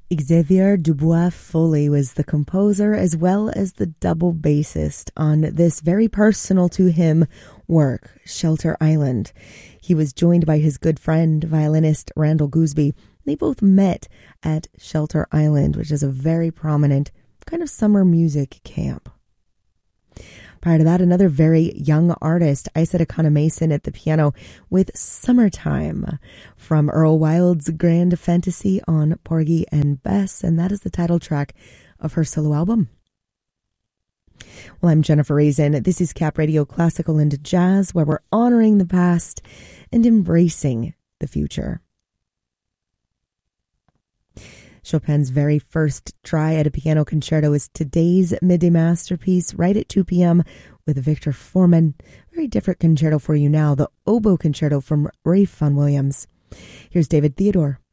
Xavier Dubois Foley was the composer as well as the double bassist on this very personal to him work, Shelter Island. He was joined by his good friend, violinist Randall Gooseby. They both met at Shelter Island, which is a very prominent kind of summer music camp. Prior to that, another very young artist, Isa Akana Mason at the piano with Summertime from Earl Wild's Grand Fantasy on Porgy and Bess, and that is the title track of her solo album. Well, I'm Jennifer Raisin. This is Cap Radio Classical and Jazz, where we're honoring the past and embracing the future. Chopin's very first try at a piano concerto is today's midday masterpiece, right at 2 p.m. with Victor Foreman. Very different concerto for you now, the Oboe Concerto from Ralph Vaughan Williams. Here's David Theodore.